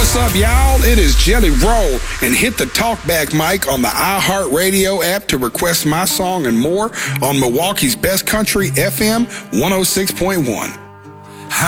What's up, y'all? It is Jelly Roll, and hit the talkback mic on the iHeartRadio app to request my song and more on Milwaukee's Best Country FM 106.1.